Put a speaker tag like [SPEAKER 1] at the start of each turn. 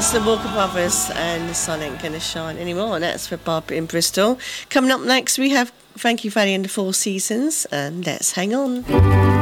[SPEAKER 1] That's the Walker Brothers and The Sun Ain't Gonna Shine Anymore, and that's for Barbara in Bristol. Coming up next, we have Frankie Valli and the Four Seasons, and let's hang on.